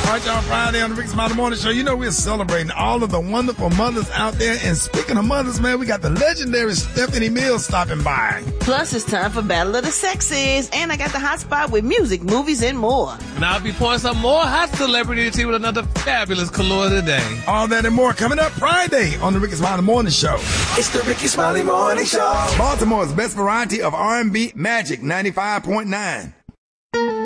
All right, y'all, Friday on the Ricky Smiley Morning Show. You know we're celebrating all of the wonderful mothers out there. And speaking of mothers, man, we got the legendary Stephanie Mills stopping by. Plus, it's time for Battle of the Sexes. And I got the hot spot with music, movies, and more. And I'll be pouring some more hot celebrity tea with another fabulous color today. All that and more coming up Friday on the Ricky Smiley Morning Show. It's the Ricky Smiley Morning Show. Baltimore's best variety of R&B, Magic 95.9.